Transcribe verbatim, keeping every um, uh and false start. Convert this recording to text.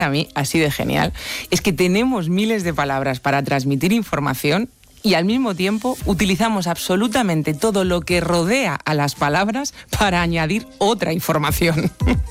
a mí así de genial es que tenemos miles de palabras para transmitir información y al mismo tiempo utilizamos absolutamente todo lo que rodea a las palabras para añadir otra información.